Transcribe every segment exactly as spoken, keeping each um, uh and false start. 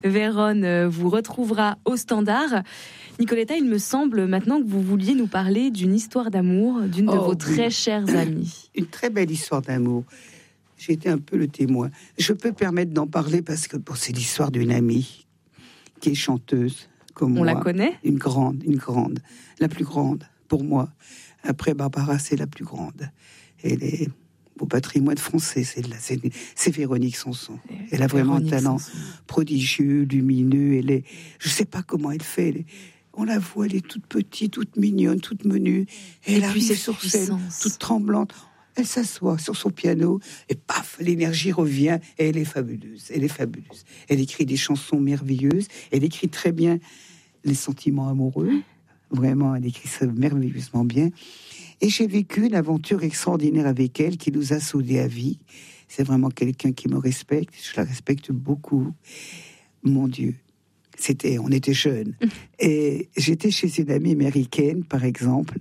Véronne vous retrouvera au Standard. Nicoletta, il me semble maintenant que vous vouliez nous parler d'une histoire d'amour d'une de oh, vos très oui. chères amies. Une très belle histoire d'amour. J'ai été un peu le témoin. Je peux permettre d'en parler parce que bon, c'est l'histoire d'une amie qui est chanteuse comme On moi. la connaît ? Une grande, une grande, la plus grande pour moi. Après Barbara, c'est la plus grande. Elle est au patrimoine français. C'est, la, c'est, c'est Véronique Sanson. Elle a vraiment Véronique un talent Sanson. prodigieux, lumineux. Elle est, je sais pas comment elle fait. Elle est, on la voit, elle est toute petite, toute mignonne, toute menue. Et, Et elle puis arrive cette sur scène, puissance. toute tremblante. Elle s'assoit sur son piano et paf, l'énergie revient et elle est fabuleuse. Elle est fabuleuse. Elle écrit des chansons merveilleuses. Elle écrit très bien les sentiments amoureux. Vraiment, elle écrit ça merveilleusement bien. Et j'ai vécu une aventure extraordinaire avec elle qui nous a soudés à vie. C'est vraiment quelqu'un qui me respecte. Je la respecte beaucoup. Mon Dieu. C'était, on était jeunes. Et j'étais chez une amie américaine, par exemple.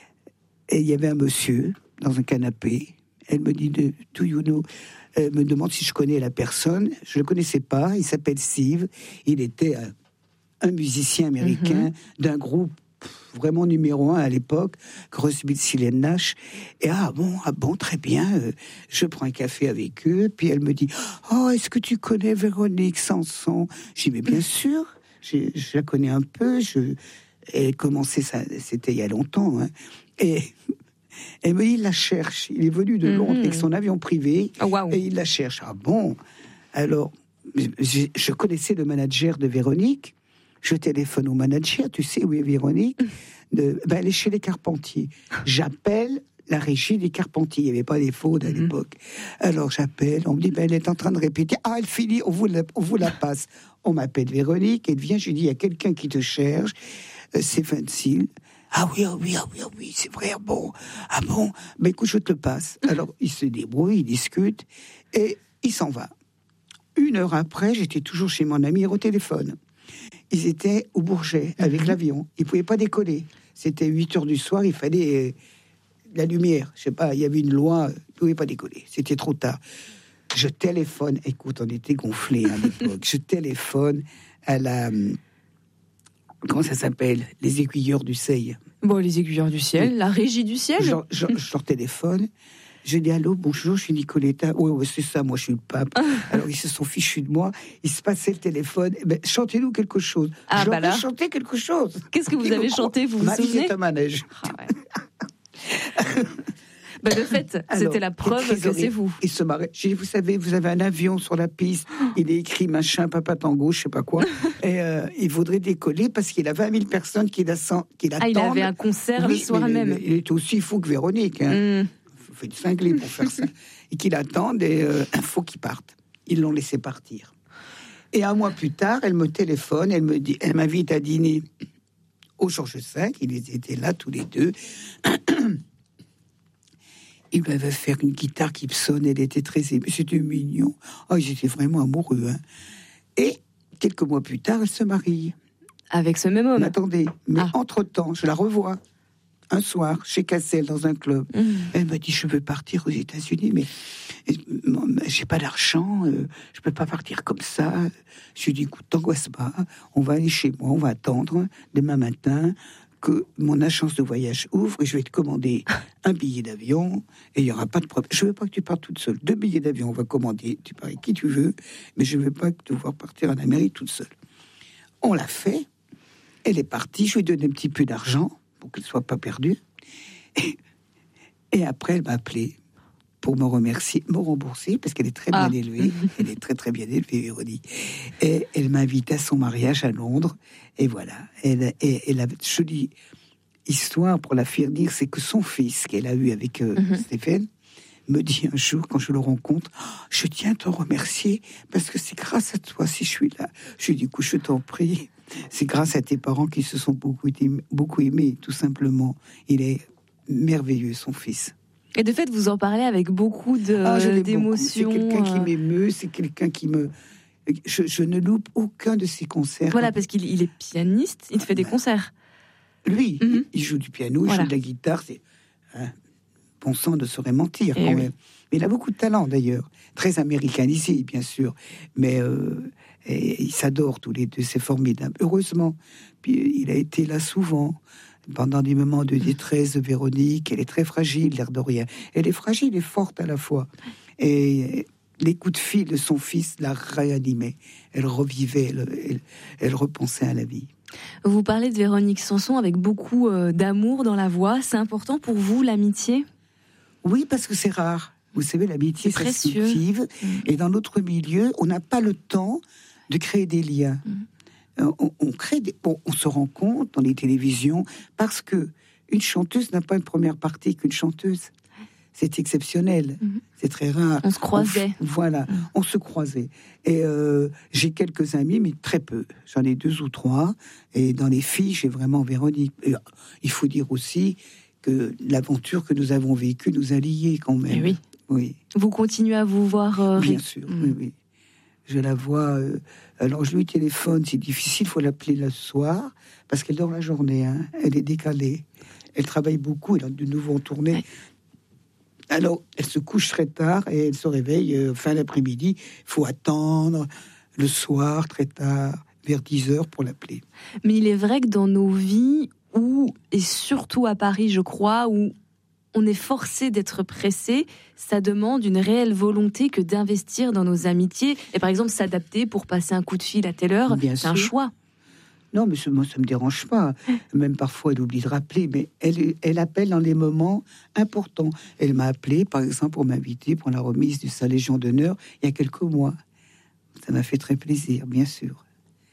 Et il y avait un monsieur dans un canapé. Elle me dit, de, do you know? Elle me demande si je connais la personne. Je le connaissais pas. Il s'appelle Steve. Il était un, un musicien américain mm-hmm. d'un groupe vraiment numéro un à l'époque, Crosby, Stills and Nash. Et ah bon, ah bon, très bien. Euh, je prends un café avec eux. Puis elle me dit, oh, est-ce que tu connais Véronique Sanson? J'ai dit, mais bien sûr. Je, je la connais un peu. Je, elle commençait ça, c'était il y a longtemps. Hein. Et elle me dit, il la cherche. Il est venu de Londres mm-hmm. avec son avion privé. Oh, wow. Et il la cherche. Ah bon? Alors, je, je connaissais le manager de Véronique. Je téléphone au manager, tu sais où est Véronique? de, ben, Elle est chez les Carpentiers. J'appelle la régie des Carpentiers. Il n'y avait pas les fautes à mm-hmm. l'époque. Alors j'appelle, on me dit, ben, elle est en train de répéter. Ah, elle finit, on vous la, on vous la passe. On m'appelle Véronique, elle vient, je lui dis, il y a quelqu'un qui te cherche. Euh, c'est Vincile. Ah oui, ah oui, ah oui, ah oui, c'est vrai, ah bon. Ah bon, ben écoute, je te le passe. Alors il se débrouille, il discute, et il s'en va. Une heure après, j'étais toujours chez mon ami au téléphone. Ils étaient au Bourget avec mmh. l'avion. Ils ne pouvaient pas décoller. C'était huit heures du soir, il fallait euh, la lumière. Je sais pas, il y avait une loi, ils ne pouvaient pas décoller. C'était trop tard. Je téléphone, écoute, on était gonflés à l'époque. Je téléphone à la... Comment ça s'appelle? Les aiguilleurs du ciel. Bon, les aiguilleurs du ciel, oui. La régie du ciel. Je, je, je leur téléphone. Je dis, allô, bonjour, je suis Nicoletta. Oui, oui, c'est ça, moi, je suis le pape. Alors, ils se sont fichus de moi. Ils se passaient le téléphone. Eh ben, chantez-nous quelque chose. Ah, je bah leur là. ai chanté quelque chose. Qu'est-ce que vous avez chanté, vous vous Ma souvenez? vie est un manège. Ah, ouais. Bah, de fait, alors, c'était la preuve que c'est vous. Ils se marraient. J'ai dit, vous savez, vous avez un avion sur la piste. Il est écrit machin, papa tango, je sais pas quoi. Et euh, il faudrait décoller parce qu'il a vingt mille personnes qui l'attendent. Ah, il avait un concert oui, le soir même. Il, il est aussi fou que Véronique. Hein. Mm. Il faut être cinglé pour faire ça. Et qu'il attende et euh, il faut qu'il parte. Ils l'ont laissé partir. Et un mois plus tard, elle me téléphone, elle me dit, elle m'invite à dîner au Georges cinq. Ils étaient là tous les deux. Il m'avait fait une guitare qui sonne, elle était très émue, c'était mignon. Oh, j'étais vraiment amoureux. Hein. Et quelques mois plus tard, elle se marie. Avec ce même homme? Mais attendez, mais ah. entre-temps, je la revois. Un soir, chez Cassel, dans un club. Mmh. Elle m'a dit, je veux partir aux États-Unis, mais j'ai pas d'argent, euh, je peux pas partir comme ça. Je lui ai dit, écoute, t'angoisse pas, on va aller chez moi, on va attendre demain matin que mon agence de voyage ouvre et je vais te commander un billet d'avion et il y aura pas de problème. Je veux pas que tu partes toute seule. Deux billets d'avion, on va commander, tu pars avec qui tu veux, mais je veux pas que tu devoir partir en Amérique toute seule. On l'a fait, elle est partie, je lui ai donné un petit peu d'argent pour qu'elle ne soit pas perdue. Et, et après, elle m'a appelé pour me remercier, me rembourser, parce qu'elle est très bien ah. élevée. Elle est très, très bien élevée, Véronique. Et elle m'invite à son mariage à Londres. Et voilà. Elle, et, et la jolie histoire, pour la faire dire, c'est que son fils, qu'elle a eu avec euh, mm-hmm. Stéphane, me dit un jour, quand je le rencontre, oh, je tiens à te remercier, parce que c'est grâce à toi si je suis là. Je lui dis, écoute, je t'en prie. C'est grâce à tes parents qui se sont beaucoup aimés, beaucoup aimés, tout simplement. Il est merveilleux, son fils. Et de fait, vous en parlez avec beaucoup de, ah, d'émotions. C'est quelqu'un qui m'émeut, c'est quelqu'un qui me... Je, je ne loupe aucun de ses concerts. Voilà, parce qu'il il est pianiste, il fait des concerts. Lui, mm-hmm. il joue du piano, il voilà. joue de la guitare, c'est... Hein, bon sang ne saurait mentir, quand oui. même. Mais il a beaucoup de talent, d'ailleurs. Très américanisé, bien sûr. Mais... Euh, Et ils s'adorent tous les deux, c'est formidable. Heureusement, puis il a été là souvent. Pendant des moments de détresse de Véronique, elle est très fragile, l'air de rien. Elle est fragile et forte à la fois. Et les coups de fil de son fils la réanimaient. Elle revivait, elle, elle, elle repensait à la vie. Vous parlez de Véronique Sanson avec beaucoup euh, d'amour dans la voix. C'est important pour vous, l'amitié ? Oui, parce que c'est rare. Vous savez, l'amitié, c'est ça se cultive. Mmh. Et dans notre milieu, on n'a pas le temps de créer des liens. Mmh. On, on crée des, bon, on se rend compte dans les télévisions parce que une chanteuse n'a pas une première partie qu'une chanteuse. C'est exceptionnel, mmh. c'est très rare. On se croisait. On, voilà, mmh. on se croisait. Et euh, j'ai quelques amis, mais très peu. J'en ai deux ou trois. Et dans les filles, j'ai vraiment Véronique. Et il faut dire aussi que l'aventure que nous avons vécue nous a liés quand même. Et oui. Oui. Vous continuez à vous voir euh, Bien sûr, mmh. oui, oui. Je la vois. Euh, alors je lui téléphone, c'est difficile, il faut l'appeler le soir parce qu'elle dort la journée. Hein, elle est décalée. Elle travaille beaucoup. Elle a de nouveau en tournée. Ouais. Alors elle se couche très tard et elle se réveille euh, fin d'après-midi. Il faut attendre le soir très tard, vers dix heures pour l'appeler. Mais il est vrai que dans nos vies, où et surtout à Paris, je crois, où on est forcé d'être pressé, ça demande une réelle volonté que d'investir dans nos amitiés. Et par exemple, s'adapter pour passer un coup de fil à telle heure, Bien c'est sûr. un choix. Non, mais moi, ça ne me dérange pas. Même parfois, elle oublie de rappeler, mais elle, elle appelle dans les moments importants. Elle m'a appelé, par exemple, pour m'inviter pour la remise de sa Légion d'honneur il y a quelques mois. Ça m'a fait très plaisir, bien sûr.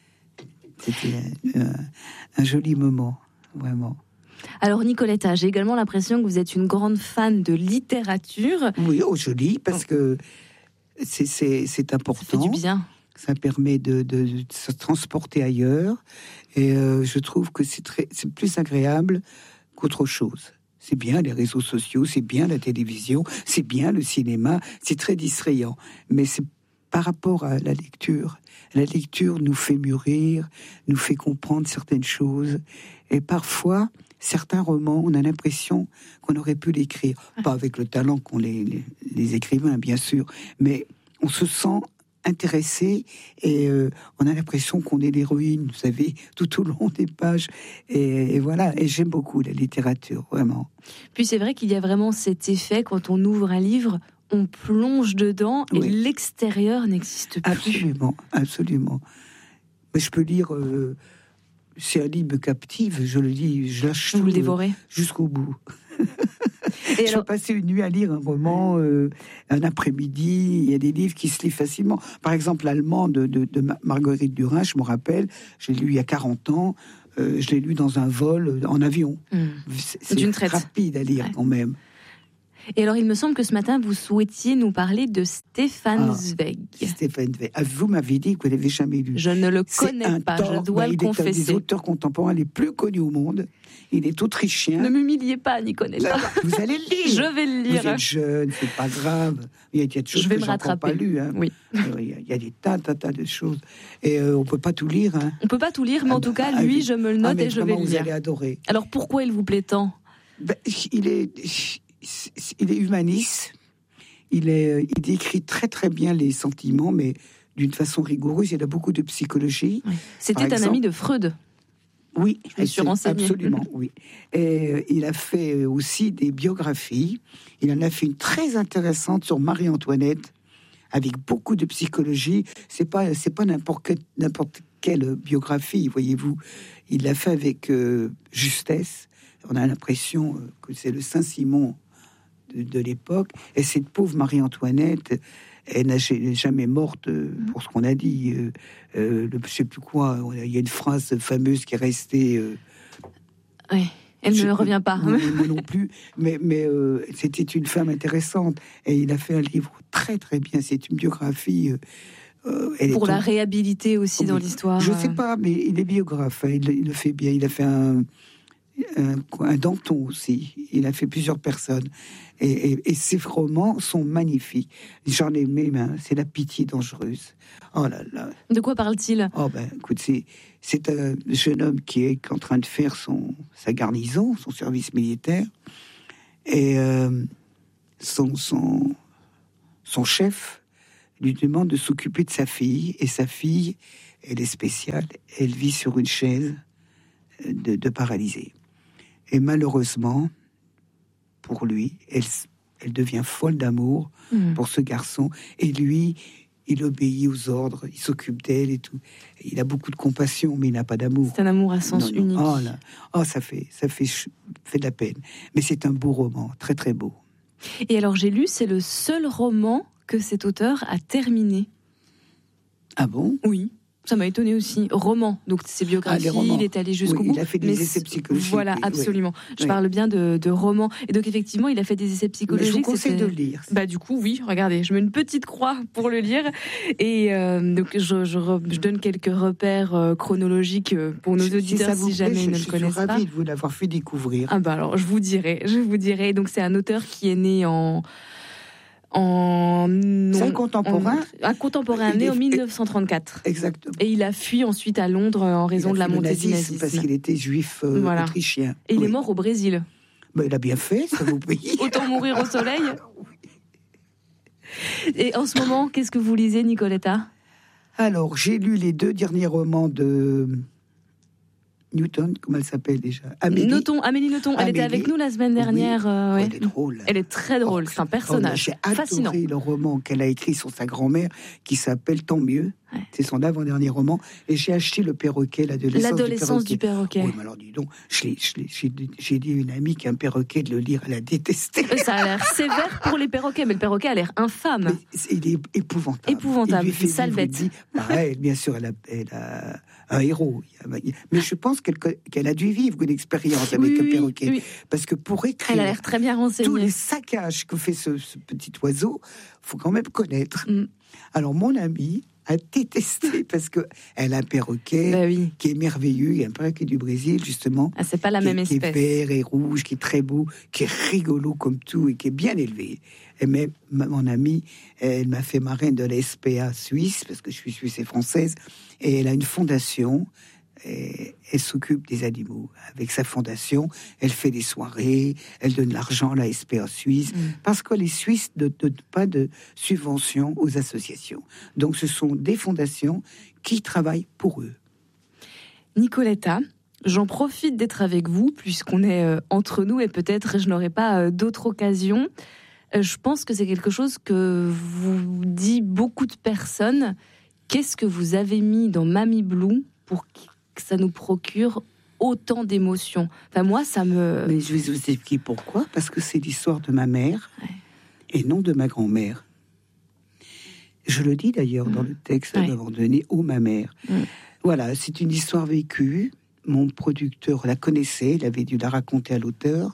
C'était un, un, un joli moment, vraiment. Alors Nicoletta, j'ai également l'impression que vous êtes une grande fan de littérature. Oui, oh joli, parce que c'est, c'est, c'est important. Ça fait du bien. Ça permet de, de, de se transporter ailleurs. Et euh, je trouve que c'est, très, c'est plus agréable qu'autre chose. C'est bien les réseaux sociaux, c'est bien la télévision, c'est bien le cinéma, c'est très distrayant. Mais c'est par rapport à la lecture. La lecture nous fait mûrir, nous fait comprendre certaines choses. Et parfois, certains romans, on a l'impression qu'on aurait pu l'écrire. Pas avec le talent qu'ont les, les, les écrivains, bien sûr, mais on se sent intéressé et euh, on a l'impression qu'on est l'héroïne, vous savez, tout au long des pages. Et, et voilà, et j'aime beaucoup la littérature, vraiment. Puis c'est vrai qu'il y a vraiment cet effet, quand on ouvre un livre, on plonge dedans et oui. l'extérieur n'existe plus. Absolument, absolument. Mais je peux lire... Euh, c'est un livre captive, je le lis, je lâche tout. Vous le euh, dévorez jusqu'au bout. Et je alors... peux passer une nuit à lire un roman, euh, un après-midi. Il y a des livres qui se lisent facilement. Par exemple, l'Allemand de, de, de Marguerite Duras, je me rappelle, je l'ai lu il y a quarante ans. Euh, je l'ai lu dans un vol, en avion. Mmh. C'est, c'est D'une traite. Rapide à lire ouais. quand même. Et alors, il me semble que ce matin, vous souhaitiez nous parler de Stefan ah, Zweig. Stefan Zweig. Ah, vous m'avez dit que vous n'avez jamais lu. Je ne le connais pas, tort. je dois bah, le il confesser. Il est un des auteurs contemporains les plus connus au monde. Il est autrichien. Ne m'humiliez pas, Nicoletta. Vous allez le lire. Je vais le lire. Vous êtes jeune, c'est pas grave. Il y a des choses je vais que me j'ai encore pas lues. Hein. Oui. Il y, a, il y a des tas, tas, tas de choses. Et euh, on peut pas tout lire. Hein. On peut pas tout lire, mais ah, en tout cas, lui, ah, je me le note ah, et je vais le lire. Vous allez adorer. Alors, pourquoi il vous plaît tant ? ben, Il est... Il est humaniste, il, est, il décrit très très bien les sentiments, mais d'une façon rigoureuse. Il a beaucoup de psychologie. Oui. C'était exemple, un ami de Freud. Oui, je me suis renseignée. Absolument, oui. Et il a fait aussi des biographies. Il en a fait une très intéressante sur Marie-Antoinette, avec beaucoup de psychologie. C'est pas, c'est pas n'importe quelle, n'importe quelle biographie, voyez-vous. Il l'a fait avec euh, justesse. On a l'impression que c'est le Saint-Simon de, de l'époque. Et cette pauvre Marie-Antoinette, elle n'a jamais morte pour ce qu'on a dit. Euh, euh, le, je sais plus quoi. Il y a une phrase fameuse qui est restée. Euh, oui, elle ne me revient pas. Moi, moi non plus. Mais, mais euh, c'était une femme intéressante. Et il a fait un livre très très bien. C'est une biographie. Euh, elle pour est la en... réhabiliter aussi oui. dans l'histoire. Je ne sais pas, mais il est biographe. Hein, il, il le fait bien. Il a fait un. Un, un Danton aussi, il a fait plusieurs personnes et, et, et ses romans sont magnifiques. J'en ai aimé, hein, c'est La Pitié dangereuse. Oh là là. De quoi parle-t-il ? Oh ben, écoute, c'est, c'est un jeune homme qui est en train de faire son, sa garnison, son service militaire, et euh, son, son, son chef lui demande de s'occuper de sa fille. Et sa fille, elle est spéciale, elle vit sur une chaise de, de paralysée. Et malheureusement, pour lui, elle, elle devient folle d'amour mmh. pour ce garçon. Et lui, il obéit aux ordres, il s'occupe d'elle et tout. Il a beaucoup de compassion, mais il n'a pas d'amour. C'est un amour à sens non, non. unique. Oh, là. oh ça, fait, ça fait, fait de la peine. Mais c'est un beau roman, très très beau. Et alors j'ai lu, c'est le seul roman que cet auteur a terminé. Ah bon ? Oui. Ça m'a étonné aussi. Roman, donc c'est biographie, ah, il est allé jusqu'au oui, bout. Il a fait des mais essais psychologiques. Voilà, absolument. Oui. Je oui. parle bien de, de romans. Et donc effectivement, il a fait des essais psychologiques. Mais je vous conseille de le lire. Bah du coup, oui. Regardez, je mets une petite croix pour le lire. Et euh, donc je, je, je donne quelques repères euh, chronologiques pour nos je, auditeurs si, si jamais plaît, ils ne le connaissent pas. Je suis ravie de vous l'avoir fait découvrir. Ah bah alors, je vous dirai, je vous dirai. Donc c'est un auteur qui est né en En... C'est un contemporain. En... Un contemporain né en dix-neuf cent trente-quatre. Exactement. Et il a fui ensuite à Londres en raison de la montée du nazisme. Parce qu'il était juif euh, voilà. autrichien. Et il oui. est mort au Brésil. Ben, il a bien fait, ça vous paye. Autant mourir au soleil. Et en ce moment, qu'est-ce que vous lisez, Nicoletta ? Alors, j'ai lu les deux derniers romans de Newton, comment elle s'appelle déjà ? Amélie. Nothomb, Amélie Nothomb. Elle Amélie. était avec nous la semaine dernière. Oui. Euh, ouais. Elle est drôle. Elle est très drôle. Oh, c'est un personnage oh, j'ai fascinant. J'ai adoré le roman qu'elle a écrit sur sa grand-mère, qui s'appelle Tant mieux. Ouais. C'est son avant-dernier roman. Et j'ai acheté Le perroquet, l'adolescence, l'adolescence du perroquet. Du perroquet. Oui, mais alors dis donc, je l'ai, je l'ai, j'ai, j'ai dit à une amie qu'un perroquet de le lire, elle a détesté. Ça a l'air sévère pour les perroquets, mais le perroquet a l'air infâme. Mais il est épouvantable. Épouvantable, une sale bête. Dit, pareil, bien sûr, elle a, elle a un héros. Mais je pense qu'elle, qu'elle a dû vivre une expérience avec oui, un perroquet. Oui. Parce que pour écrire... Elle a l'air très bien renseignée. Tous les saccages que fait ce, ce petit oiseau, il faut quand même connaître. Mm. Alors, mon amie a détesté parce qu'elle a un perroquet bah oui. qui est merveilleux. Il y a un perroquet du Brésil, justement. Ah, c'est pas la qui, même qui espèce. Qui est vert et rouge, qui est très beau, qui est rigolo comme tout et qui est bien élevé. Et même, mon amie, elle m'a fait marraine de la S P A suisse, parce que je suis suisse et française, et elle a une fondation. Et elle s'occupe des animaux. Avec sa fondation, elle fait des soirées, elle donne l'argent à la S P A Suisse, mmh. parce que les Suisses ne donnent pas de subventions aux associations. Donc ce sont des fondations qui travaillent pour eux. Nicoletta, j'en profite d'être avec vous, puisqu'on est euh, entre nous, et peut-être je n'aurai pas euh, d'autres occasions. Euh, je pense que c'est quelque chose que vous dit beaucoup de personnes. Qu'est-ce que vous avez mis dans Mamie Blue pour que ça nous procure autant d'émotions? Enfin, moi, ça me... Mais je vais vous expliquer pourquoi. Parce que c'est l'histoire de ma mère ouais. et non de ma grand-mère. Je le dis d'ailleurs mmh. dans le texte ouais. d'avoir donné au ma mère. Mmh. Voilà, c'est une histoire vécue. Mon producteur la connaissait, il avait dû la raconter à l'auteur.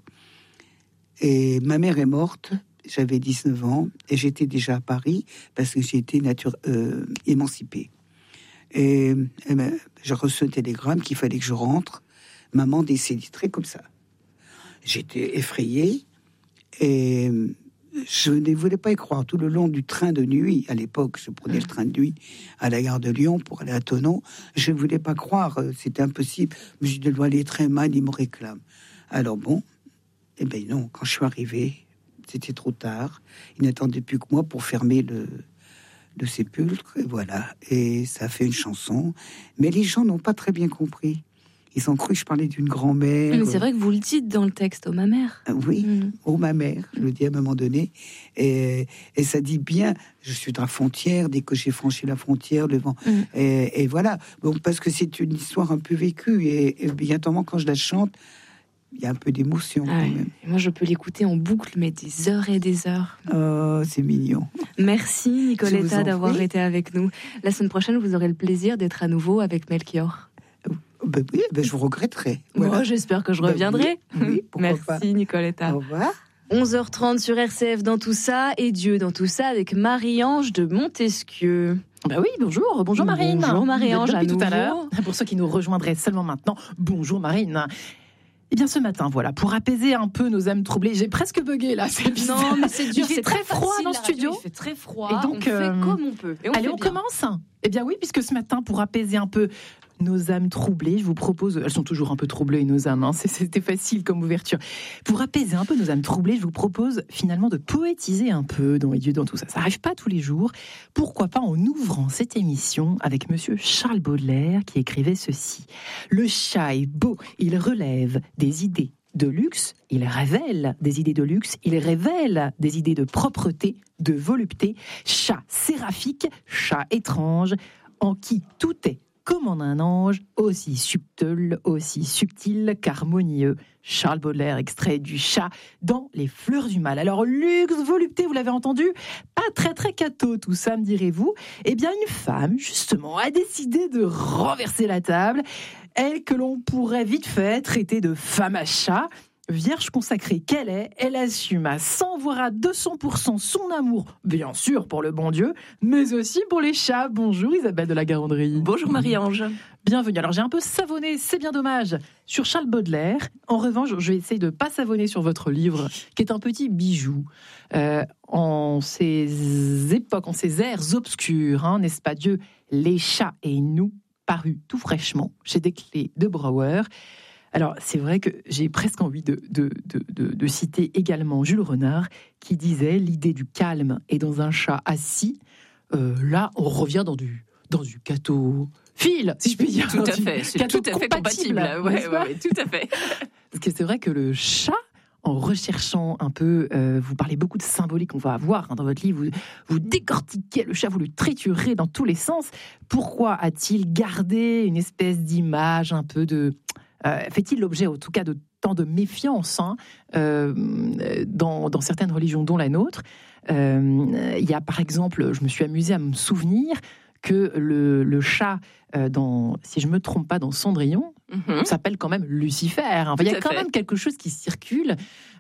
Et ma mère est morte, j'avais dix-neuf ans, et j'étais déjà à Paris parce que j'ai été nature, euh, émancipée. Et, et ben, j'ai reçu un télégramme qu'il fallait que je rentre. Maman décédée, très comme ça. J'étais effrayée et je ne voulais pas y croire. Tout le long du train de nuit, à l'époque, je prenais le train de nuit à la gare de Lyon pour aller à Thonon. Je ne voulais pas croire, c'était impossible. Mais je dois aller très mal, il me réclame. Alors bon, eh bien non, quand je suis arrivée, c'était trop tard. Il n'attendait plus que moi pour fermer le... de sépulcre, et voilà, et ça a fait une chanson, mais les gens n'ont pas très bien compris. Ils ont cru que je parlais d'une grand-mère. Mais c'est vrai que vous le dites dans le texte, « Oh ma mère ». Oui, mmh. « Oh ma mère », je le dis à un moment donné, et, et ça dit bien, je suis de la frontière, dès que j'ai franchi la frontière, le vent, mmh. et, et voilà, bon, parce que c'est une histoire un peu vécue, et, et bientôt quand je la chante, il y a un peu d'émotion. Ah ouais. Moi, je peux l'écouter en boucle, mais des heures et des heures. Oh, c'est mignon. Merci, Nicoletta, d'avoir prie. été avec nous. La semaine prochaine, vous aurez le plaisir d'être à nouveau avec Melchior. Ben oui, ben je vous regretterai. Voilà. Bon, j'espère que je reviendrai. Ben oui, oui, Merci, pas. Nicoletta. Au revoir. onze heures trente sur R C F dans tout ça, et Dieu dans tout ça, avec Marie-Ange de Montesquieu. Ben oui, bonjour, bonjour Marine. Bonjour Marie-Ange, à nouveau. Tout à l'heure. Pour ceux qui nous rejoindraient seulement maintenant, bonjour Marine. Eh bien, ce matin, voilà, pour apaiser un peu nos âmes troublées, j'ai presque bugué là. C'est non, mais c'est dur, il fait c'est très froid dans le studio. Il fait très froid. Et donc, on euh... fait comme on peut. Et on allez, on bien. commence. Eh bien oui, puisque ce matin, pour apaiser un peu nos âmes troublées, je vous propose, elles sont toujours un peu troublées nos âmes, hein, c'était facile comme ouverture. Pour apaiser un peu nos âmes troublées, je vous propose finalement de poétiser un peu dans les dieux, dans tout ça. Ça n'arrive pas tous les jours. Pourquoi pas en ouvrant cette émission avec monsieur Charles Baudelaire qui écrivait ceci. Le chat est beau, il relève des idées de luxe, il révèle des idées de luxe, il révèle des idées de propreté, de volupté. Chat séraphique, chat étrange, en qui tout est comme en un ange, aussi subtil, aussi subtil qu'harmonieux. Charles Baudelaire, extrait du Chat dans Les Fleurs du Mal. Alors, luxe, volupté, vous l'avez entendu, pas très très catho tout ça, me direz-vous. Eh bien, une femme, justement, a décidé de renverser la table. Elle que l'on pourrait vite fait traiter de femme à chat. Vierge consacrée qu'elle est, elle assume à cent voire à deux cents pour cent son amour, bien sûr pour le bon Dieu, mais aussi pour les chats. Bonjour Isabelle de la Garandrie. Bonjour Marie-Ange. Bienvenue. Alors j'ai un peu savonné, c'est bien dommage, sur Charles Baudelaire. En revanche, je vais essayer de ne pas savonner sur votre livre, qui est un petit bijou. Euh, en ces époques, en ces ères obscures, hein, n'est-ce pas Dieu, les chats et nous, paru tout fraîchement chez Desclés de Brouwer. Alors, c'est vrai que j'ai presque envie de, de, de, de, de citer également Jules Renard, qui disait « L'idée du calme est dans un chat assis. Euh, » Là, on revient dans du, dans du catho-phile, si je puis dire. Tout à fait, c'est tout à fait compatible. Ouais, ouais, ouais, tout à fait. Parce que c'est vrai que le chat, en recherchant un peu, euh, vous parlez beaucoup de symbolique qu'on va avoir hein, dans votre livre, vous, vous décortiquez le chat, vous le triturez dans tous les sens. Pourquoi a-t-il gardé une espèce d'image un peu de... Euh, fait-il l'objet, en tout cas, de tant de méfiance hein, euh, dans, dans certaines religions, dont la nôtre. Euh, il y a, par exemple, je me suis amusée à me souvenir que le, le chat, euh, dans, si je ne me trompe pas, dans Cendrillon, mm-hmm. s'appelle quand même Lucifer. Enfin, il y a quand fait. même quelque chose qui circule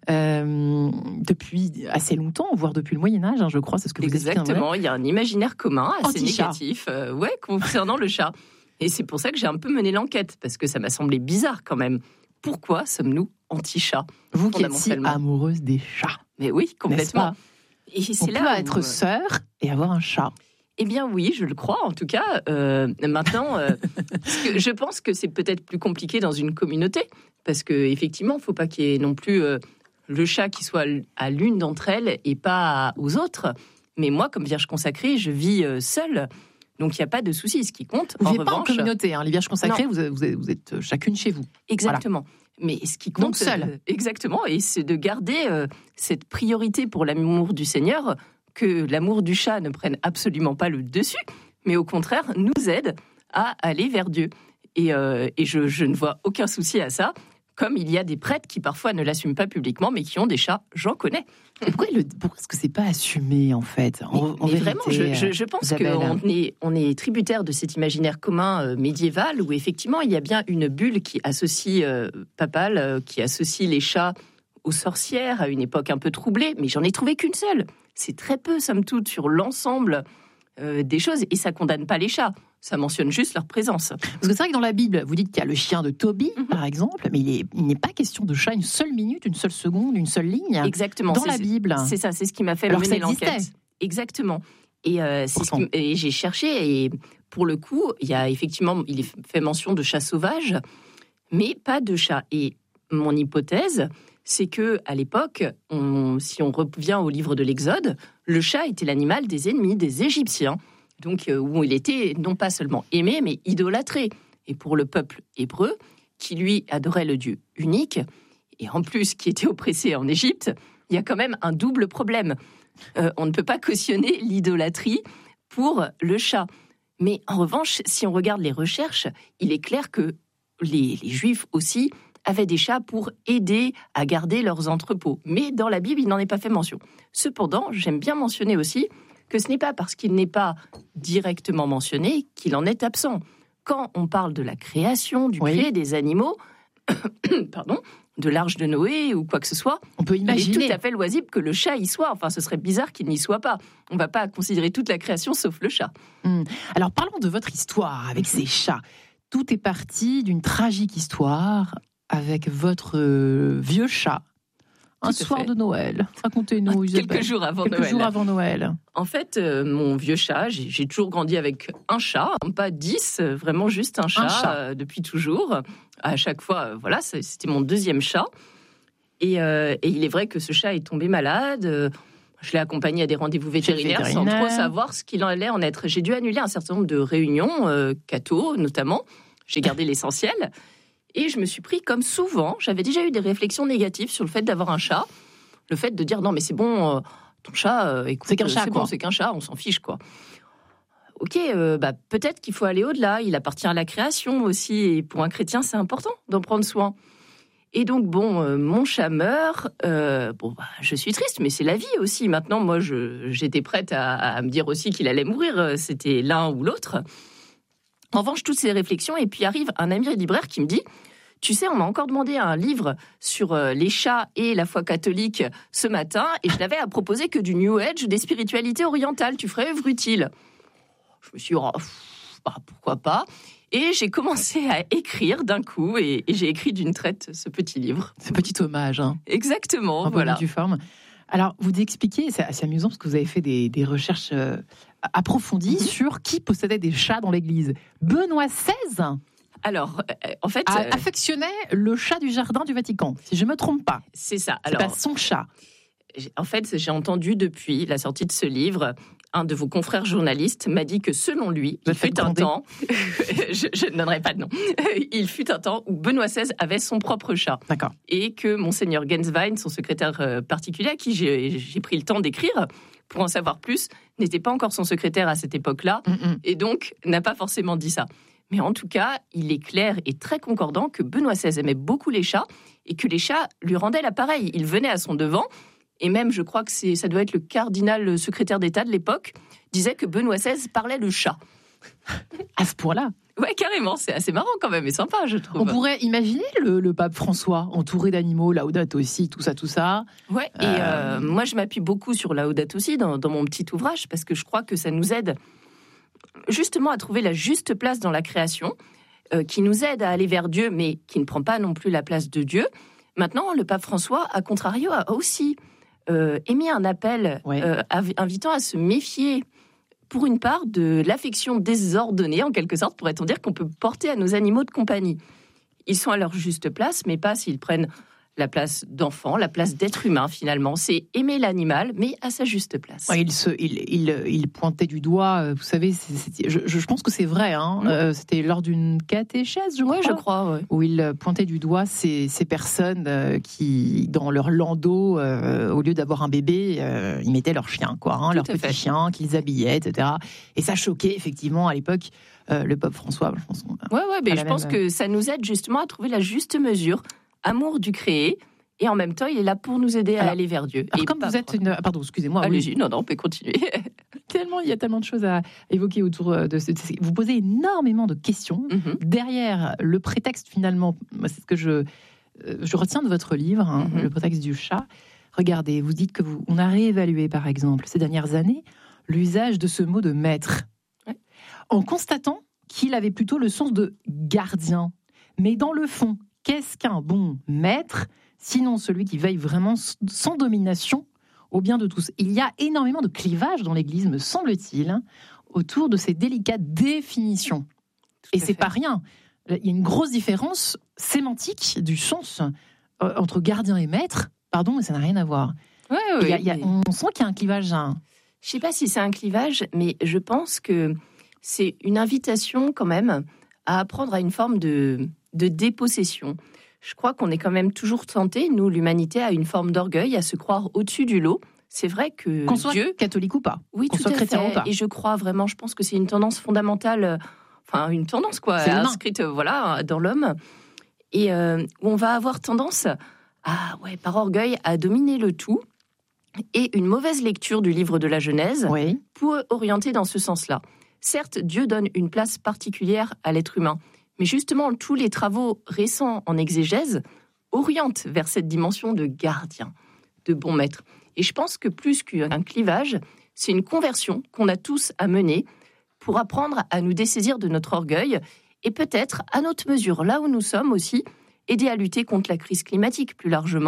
euh, depuis assez longtemps, voire depuis le Moyen-Âge, hein, je crois, c'est ce que vous Exactement, expliquez, hein, il y a un imaginaire commun assez Anti-chat. négatif euh, ouais, concernant le chat. Et c'est pour ça que j'ai un peu mené l'enquête, parce que ça m'a semblé bizarre quand même. Pourquoi sommes-nous anti-chats ? Vous qui êtes si amoureuse des chats. Mais oui, complètement. Et c'est On là peut où... être sœur et avoir un chat. Eh bien oui, je le crois. En tout cas, euh, maintenant, euh, parce que je pense que c'est peut-être plus compliqué dans une communauté, parce qu'effectivement, il ne faut pas qu'il y ait non plus euh, le chat qui soit à l'une d'entre elles et pas aux autres. Mais moi, comme Vierge consacrée, je vis euh, seule. Donc, il n'y a pas de souci. Ce qui compte, vous en n'êtes pas revanche, en communauté. Hein. Les Vierges consacrées, vous êtes, vous, êtes, vous êtes chacune chez vous. Exactement. Voilà. Mais ce qui compte, donc seul. Euh, exactement, et c'est de garder euh, cette priorité pour l'amour du Seigneur, que l'amour du chat ne prenne absolument pas le dessus, mais au contraire nous aide à aller vers Dieu. Et, euh, et je, je ne vois aucun souci à ça. Comme il y a des prêtres qui parfois ne l'assument pas publiquement, mais qui ont des chats, j'en connais. Et pourquoi, le, pourquoi est-ce que c'est pas assumé en fait en, Mais, en mais vérité, vraiment, je, je, je pense qu'on est, on est tributaire de cet imaginaire commun euh, médiéval où effectivement il y a bien une bulle qui associe euh, papale, euh, qui associe les chats aux sorcières à une époque un peu troublée. Mais j'en ai trouvé qu'une seule. C'est très peu, somme toute, sur l'ensemble euh, des choses, et ça condamne pas les chats. Ça mentionne juste leur présence. Parce que c'est vrai que dans la Bible, vous dites qu'il y a le chien de Tobie, mm-hmm. par exemple, mais il, est, il n'est pas question de chat une seule minute, une seule seconde, une seule ligne. Exactement. Dans c'est, la Bible. C'est ça, c'est ce qui m'a fait Alors mener l'enquête. Existait. Exactement. Et, euh, c'est ce qui, et j'ai cherché, et pour le coup, il y a effectivement, il est fait mention de chats sauvages, mais pas de chats. Et mon hypothèse, c'est que à l'époque, on, si on revient au livre de l'Exode, le chat était l'animal des ennemis des Égyptiens. Donc, euh, où il était non pas seulement aimé, mais idolâtré. Et pour le peuple hébreu, qui lui adorait le Dieu unique, et en plus qui était oppressé en Égypte, il y a quand même un double problème. Euh, on ne peut pas cautionner l'idolâtrie pour le chat. Mais en revanche, si on regarde les recherches, il est clair que les, les Juifs aussi avaient des chats pour aider à garder leurs entrepôts. Mais dans la Bible, il n'en est pas fait mention. Cependant, j'aime bien mentionner aussi que ce n'est pas parce qu'il n'est pas directement mentionné qu'il en est absent. Quand on parle de la création, du oui. créer des animaux, pardon, de l'arche de Noé ou quoi que ce soit, on peut imaginer. Il est tout à fait loisible que le chat y soit. Enfin, ce serait bizarre qu'il n'y soit pas. On ne va pas considérer toute la création sauf le chat. Hum. Alors, parlons de votre histoire avec ces chats. Tout est parti d'une tragique histoire avec votre euh, vieux chat, Un soir de Noël. Racontez-nous, Isabelle. Quelques jours avant Quelques Noël. jours avant Noël. En fait, euh, mon vieux chat, j'ai, j'ai toujours grandi avec un chat, pas dix, euh, vraiment juste un chat, un chat. Euh, depuis toujours. À chaque fois, euh, voilà, c'était mon deuxième chat. Et, euh, et il est vrai que ce chat est tombé malade. Euh, je l'ai accompagné à des rendez-vous vétérinaires, vétérinaire. sans trop savoir ce qu'il allait en être. J'ai dû annuler un certain nombre de réunions, euh, catho notamment. J'ai gardé l'essentiel. Et je me suis pris, comme souvent, j'avais déjà eu des réflexions négatives sur le fait d'avoir un chat. Le fait de dire, non mais c'est bon, euh, ton chat, euh, écoute, C'est qu'un chat, c'est quoi. bon, c'est qu'un chat, on s'en fiche, quoi. Ok, euh, bah, peut-être qu'il faut aller au-delà. Il appartient à la création aussi. Et pour un chrétien, c'est important d'en prendre soin. Et donc, bon, euh, mon chat meurt. Euh, bon, bah, je suis triste, mais c'est la vie aussi. Maintenant, moi, je, j'étais prête à, à me dire aussi qu'il allait mourir. C'était l'un ou l'autre. En revanche, toutes ces réflexions, et puis arrive un ami libraire qui me dit, tu sais, on m'a encore demandé un livre sur euh, les chats et la foi catholique ce matin, et je n'avais à proposer que du New Age ou des spiritualités orientales. Tu ferais œuvre utile. Je me suis dit, oh, pff, bah, pourquoi pas. Et j'ai commencé à écrire d'un coup, et, et j'ai écrit d'une traite ce petit livre. Ce petit hommage. Hein. Exactement, En voilà. bonne due forme. Alors, vous expliquez, c'est assez amusant parce que vous avez fait des, des recherches euh, approfondies mm-hmm. sur qui possédait des chats dans l'église. Benoît seize Alors, euh, en fait... a, euh, affectionnait le chat du jardin du Vatican, si je ne me trompe pas. C'est ça. C'est Alors, pas son chat. En fait, j'ai entendu depuis la sortie de ce livre, un de vos confrères journalistes m'a dit que selon lui, il fut un temps, je, je ne donnerai pas de nom, il fut un temps où Benoît seize avait son propre chat. D'accord. Et que Monseigneur Genswein, son secrétaire particulier, à qui j'ai, j'ai pris le temps d'écrire pour en savoir plus, n'était pas encore son secrétaire à cette époque-là, Mm-mm. et donc n'a pas forcément dit ça. Mais en tout cas, il est clair et très concordant que Benoît seize aimait beaucoup les chats et que les chats lui rendaient l'appareil. Il venait à son devant. Et même, je crois que c'est, ça doit être le cardinal secrétaire d'État de l'époque, disait que Benoît seize parlait le chat. À ce point-là ? Ouais, carrément, c'est assez marrant quand même et sympa, je trouve. On pourrait imaginer le, le pape François entouré d'animaux, Laudato Si, tout ça, tout ça. Ouais, et euh... Euh, moi je m'appuie beaucoup sur Laudato Si dans, dans mon petit ouvrage, parce que je crois que ça nous aide justement à trouver la juste place dans la création, euh, qui nous aide à aller vers Dieu, mais qui ne prend pas non plus la place de Dieu. Maintenant, le pape François, à contrario, a aussi... Euh, émis un appel ouais. euh, invitant à se méfier, pour une part, de l'affection désordonnée, en quelque sorte, pourrait-on dire, qu'on peut porter à nos animaux de compagnie. Ils sont à leur juste place, mais pas s'ils prennent la place d'enfant, la place d'être humain, finalement. C'est aimer l'animal, mais à sa juste place. Ouais, il, se, il, il, il pointait du doigt, vous savez, c'est, c'est, je, je pense que c'est vrai, hein, mmh. euh, c'était lors d'une catéchèse, je crois, ouais, je crois ouais. où il pointait du doigt ces, ces personnes euh, qui, dans leur landau, euh, au lieu d'avoir un bébé, euh, ils mettaient leur chien, quoi, hein, leur petit fait. chien, qu'ils habillaient, et cetera. Et ça choquait, effectivement, à l'époque, euh, le pape François, je pense. Ouais, ouais, mais je pense même... que ça nous aide justement à trouver la juste mesure. Amour du créé, et en même temps, il est là pour nous aider alors, à aller vers Dieu. Alors, et comme vous êtes une... Pardon, excusez-moi. Allez-y, oui. non, non, on peut continuer. Tellement, il y a tellement de choses à évoquer autour de ce... Vous posez énormément de questions. Mm-hmm. Derrière le prétexte, finalement, c'est ce que je, je retiens de votre livre, hein, mm-hmm. le prétexte du chat. Regardez, vous dites que vous, on a réévalué, par exemple, ces dernières années, l'usage de ce mot de maître, ouais. en constatant qu'il avait plutôt le sens de gardien. Mais dans le fond, qu'est-ce qu'un bon maître, sinon celui qui veille vraiment sans domination au bien de tous ? Il y a énormément de clivages dans l'Église, me semble-t-il, autour de ces délicates définitions. Tout et c'est fait. Pas rien. Il y a une grosse différence sémantique du sens euh, entre gardien et maître. Pardon, mais ça n'a rien à voir. Ouais, ouais, il y a, il y a, mais... On sent qu'il y a un clivage. Hein. Je ne sais pas si c'est un clivage, mais je pense que c'est une invitation quand même à apprendre à une forme de... de dépossession. Je crois qu'on est quand même toujours tenté, nous, l'humanité, à une forme d'orgueil, à se croire au-dessus du lot. C'est vrai que qu'on soit Dieu... catholique ou pas. Oui, qu'on tout soit à chrétien fait. Ou pas. Et je crois vraiment, je pense que c'est une tendance fondamentale, enfin une tendance quoi, c'est inscrite voilà, dans l'homme, et euh, où on va avoir tendance, à, ouais, par orgueil, à dominer le tout, et une mauvaise lecture du livre de la Genèse oui. pour orienter dans ce sens-là. Certes, Dieu donne une place particulière à l'être humain, mais justement, tous les travaux récents en exégèse orientent vers cette dimension de gardien, de bon maître. Et je pense que plus qu'un clivage, c'est une conversion qu'on a tous à mener pour apprendre à nous dessaisir de notre orgueil et peut-être, à notre mesure, là où nous sommes aussi, aider à lutter contre la crise climatique plus largement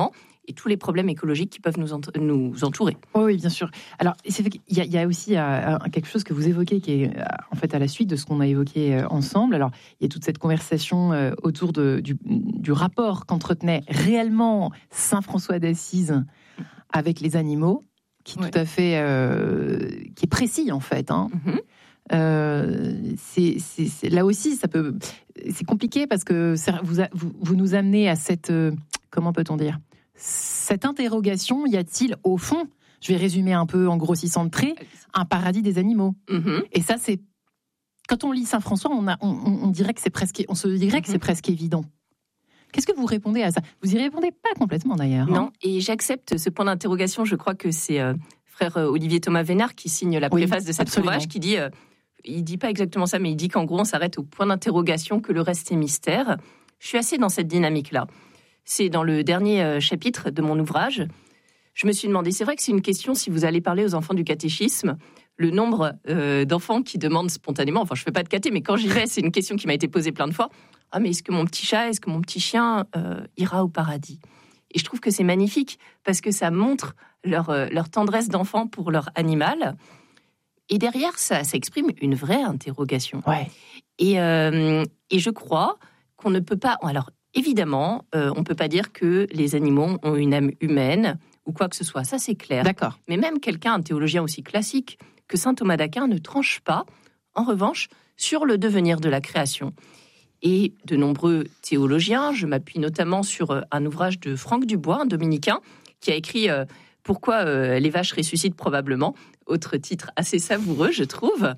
et tous les problèmes écologiques qui peuvent nous, ent- nous entourer. Oh oui, bien sûr. Alors, c'est vrai qu'il y a, il y a aussi euh, quelque chose que vous évoquez qui est euh, en fait à la suite de ce qu'on a évoqué euh, ensemble. Alors, il y a toute cette conversation euh, autour de, du, du rapport qu'entretenait réellement Saint François d'Assise avec les animaux, qui est ouais. tout à fait, euh, qui est précis en fait. Hein. Mm-hmm. Euh, c'est, c'est, c'est, là aussi, ça peut, c'est compliqué parce que vous, vous, vous nous amenez à cette, euh, comment peut-on dire, cette interrogation. Y a-t-il au fond, je vais résumer un peu en grossissant de traits, un paradis des animaux? Mm-hmm. Et ça, c'est quand on lit Saint François, on, a, on, on dirait que c'est presque, on se dirait mm-hmm. que c'est presque évident. Qu'est-ce que vous répondez à ça? Vous y répondez pas complètement d'ailleurs. Hein. Non, et j'accepte ce point d'interrogation. Je crois que c'est euh, frère Olivier Thomas Vénard qui signe la préface oui, de cet absolument. ouvrage, qui dit, euh, il dit pas exactement ça, mais il dit qu'en gros on s'arrête au point d'interrogation, que le reste est mystère. Je suis assez dans cette dynamique-là. C'est dans le dernier euh, chapitre de mon ouvrage. Je me suis demandé, c'est vrai que c'est une question, si vous allez parler aux enfants du catéchisme, le nombre euh, d'enfants qui demandent spontanément, enfin je fais pas de caté, mais quand j'y vais, c'est une question qui m'a été posée plein de fois. Ah, mais est-ce que mon petit chat, est-ce que mon petit chien euh, ira au paradis? Et je trouve que c'est magnifique parce que ça montre leur, euh, leur tendresse d'enfant pour leur animal. Et derrière, ça, ça exprime une vraie interrogation. Ouais. Et, euh, et je crois qu'on ne peut pas... Alors, évidemment, euh, on ne peut pas dire que les animaux ont une âme humaine ou quoi que ce soit. Ça, c'est clair. D'accord. Mais même quelqu'un, un théologien aussi classique que saint Thomas d'Aquin, ne tranche pas, en revanche, sur le devenir de la création. Et de nombreux théologiens, je m'appuie notamment sur un ouvrage de Franck Dubois, un dominicain, qui a écrit euh, « Pourquoi euh, les vaches ressuscitent probablement », autre titre assez savoureux, je trouve,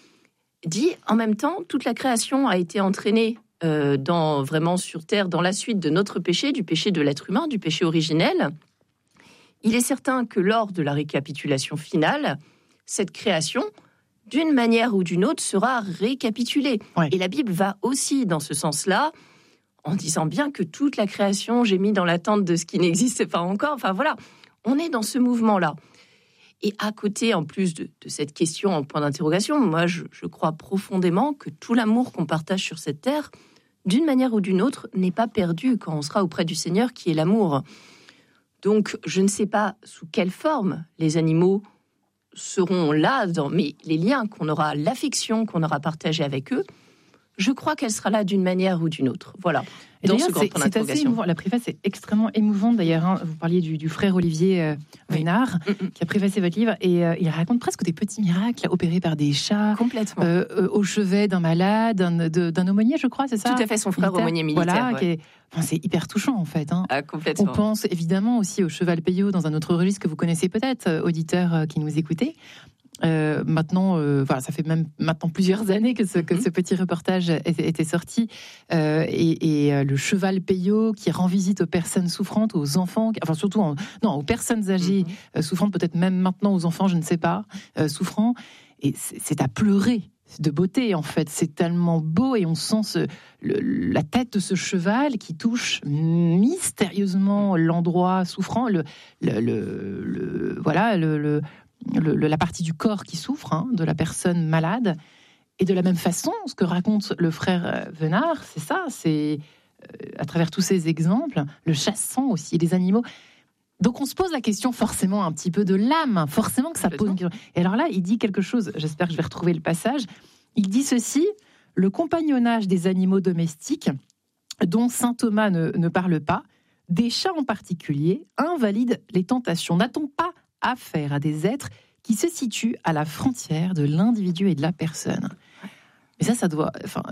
dit en même temps, toute la création a été entraînée euh, dans, vraiment sur Terre dans la suite de notre péché, du péché de l'être humain, du péché originel. Il est certain que lors de la récapitulation finale, cette création, d'une manière ou d'une autre, sera récapitulée. Ouais. Et la Bible va aussi dans ce sens-là, en disant bien que toute la création gémit dans l'attente de ce qui n'existe pas encore. Enfin voilà, on est dans ce mouvement-là. Et à côté, en plus de, de cette question en point d'interrogation, moi je, je crois profondément que tout l'amour qu'on partage sur cette terre, d'une manière ou d'une autre, n'est pas perdu quand on sera auprès du Seigneur, qui est l'amour. Donc je ne sais pas sous quelle forme les animaux seront là, dans, mais les liens qu'on aura, l'affection qu'on aura partagée avec eux, je crois qu'elle sera là d'une manière ou d'une autre. Voilà. Et dans ce grand point d'interrogation. C'est assez émouvant. La préface est extrêmement émouvante d'ailleurs. Hein. Vous parliez du, du frère Olivier euh, Vénard, oui. qui a préfacé votre livre, et euh, il raconte presque des petits miracles opérés par des chats. Complètement. Euh, euh, au chevet d'un malade, d'un, de, d'un aumônier, je crois, c'est ça? Tout à fait, son frère militaire. Aumônier militaire. Voilà, ouais. qui est, enfin, c'est hyper touchant en fait. Hein. Ah, complètement. On pense évidemment aussi au cheval Peyo dans un autre registre que vous connaissez peut-être, auditeurs euh, qui nous écoutez. Euh, maintenant, euh, voilà, ça fait même maintenant plusieurs années que ce, que ce petit reportage était, était sorti. Euh, et, et euh, le cheval Peyo qui rend visite aux personnes souffrantes, aux enfants, enfin surtout en, non, aux personnes âgées mm-hmm. euh, souffrantes, peut-être même maintenant aux enfants, je ne sais pas, euh, souffrants. Et c'est, c'est à pleurer de beauté en fait. C'est tellement beau et on sent ce, le, la tête de ce cheval qui touche mystérieusement l'endroit souffrant, le, le, le, le voilà, le, le Le, le, la partie du corps qui souffre, hein, de la personne malade. Et de la même façon, ce que raconte le frère Vénard, c'est ça, c'est euh, à travers tous ces exemples, le chassant aussi, les animaux. Donc on se pose la question forcément un petit peu de l'âme, forcément que ça pose une question. Et alors là, il dit quelque chose, j'espère que je vais retrouver le passage, il dit ceci: le compagnonnage des animaux domestiques, dont saint Thomas ne, ne parle pas, des chats en particulier, invalide les tentations. N'a-t-on pas affaire à des êtres qui se situent à la frontière de l'individu et de la personne? Mais ça, ça doit... Enfin,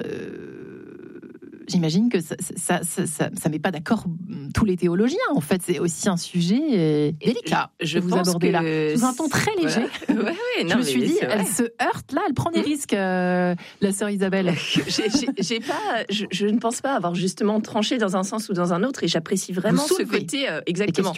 euh, j'imagine que ça ça, ça, ça, ça met pas d'accord tous les théologiens. En fait, c'est aussi un sujet délicat. Je, je que vous pense abordez que là, sous un ton très léger. Voilà. Ouais, ouais, non, je me suis dit, elle se heurte là, elle prend des risques, euh, la sœur Isabelle. j'ai, j'ai, j'ai pas, je, je ne pense pas avoir justement tranché dans un sens ou dans un autre, et j'apprécie vraiment ce côté euh, exactement.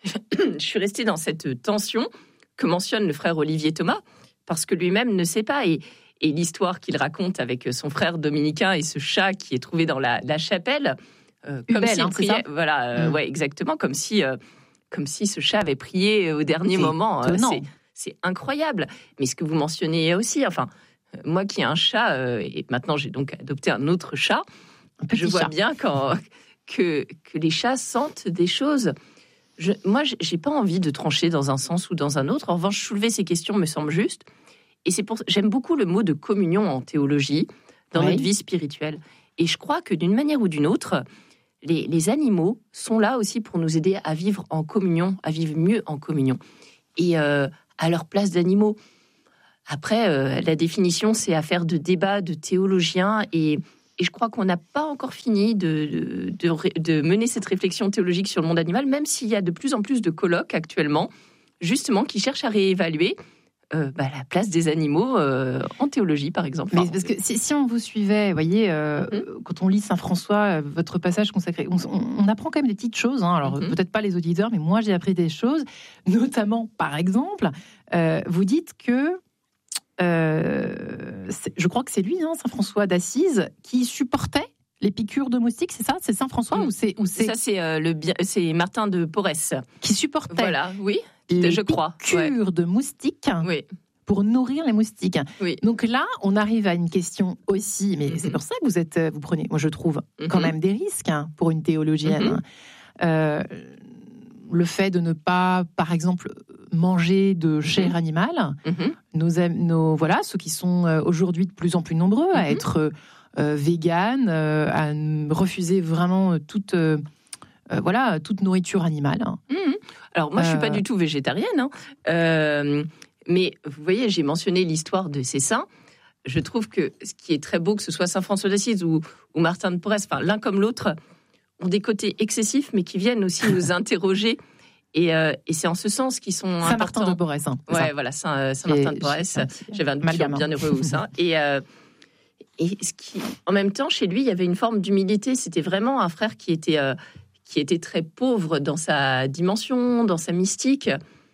Je suis restée dans cette tension que mentionne le frère Olivier Thomas, parce que lui-même ne sait pas. Et, et l'histoire qu'il raconte avec son frère dominicain et ce chat qui est trouvé dans la, la chapelle, euh, comme s'il hein, priait, voilà, euh, mmh. ouais, exactement, comme si, euh, comme si ce chat avait prié au dernier c'est moment. Euh, c'est, c'est incroyable. Mais ce que vous mentionnez aussi, enfin, euh, moi qui ai un chat, euh, et maintenant j'ai donc adopté un autre chat, un je vois chat. bien quand, que, que les chats sentent des choses. je, moi, j'ai pas envie de trancher dans un sens ou dans un autre. En revanche, soulever ces questions me semble juste. Et c'est pour, j'aime beaucoup le mot de communion en théologie, dans oui. notre vie spirituelle. Et je crois que d'une manière ou d'une autre, les, les animaux sont là aussi pour nous aider à vivre en communion, à vivre mieux en communion. Et euh, à leur place d'animaux. Après, euh, la définition, c'est affaire de débat, de théologiens, et, et je crois qu'on n'a pas encore fini de, de, de, de mener cette réflexion théologique sur le monde animal, même s'il y a de plus en plus de colloques actuellement, justement, qui cherchent à réévaluer Euh, bah, la place des animaux euh, en théologie, par exemple. Mais parce que si, si on vous suivait, vous voyez, euh, mm-hmm. quand on lit Saint François, votre passage consacré, on, on apprend quand même des petites choses. Hein. Alors, mm-hmm. peut-être pas les auditeurs, mais moi, j'ai appris des choses. Notamment, par exemple, euh, vous dites que, euh, je crois que c'est lui, hein, Saint François d'Assise, qui supportait les piqûres de moustiques, c'est ça? C'est Saint François mmh. ou c'est, ou c'est... Ça, c'est, euh, le, c'est Martin de Porres. Qui supportait voilà, oui, les je crois. piqûres ouais. de moustiques oui. pour nourrir les moustiques. Oui. Donc là, on arrive à une question aussi, mais mm-hmm. c'est pour ça que vous êtes, vous prenez, moi je trouve, mm-hmm. quand même des risques hein, pour une théologienne. Mm-hmm. Euh, le fait de ne pas, par exemple, manger de chair mm-hmm. animale, mm-hmm. nos, nos, voilà, ceux qui sont aujourd'hui de plus en plus nombreux mm-hmm. à être... Euh, vegan, euh, à refuser vraiment toute, euh, euh, voilà, toute nourriture animale. Mmh. Alors moi, je suis pas du tout végétarienne, hein. euh, mais vous voyez, j'ai mentionné l'histoire de ces saints. Je trouve que ce qui est très beau, que ce soit Saint François d'Assise ou, ou Martin de Porres, enfin l'un comme l'autre, ont des côtés excessifs, mais qui viennent aussi nous interroger. Et, euh, et c'est en ce sens qu'ils sont Saint importants. Martin de Porres. Hein, ouais, ça. Voilà, Saint, Saint Martin de Porres. J'avais un doute bien heureux au sein. Et euh, Et ce qui, en même temps, chez lui, il y avait une forme d'humilité. C'était vraiment un frère qui était, euh, qui était très pauvre dans sa dimension, dans sa mystique.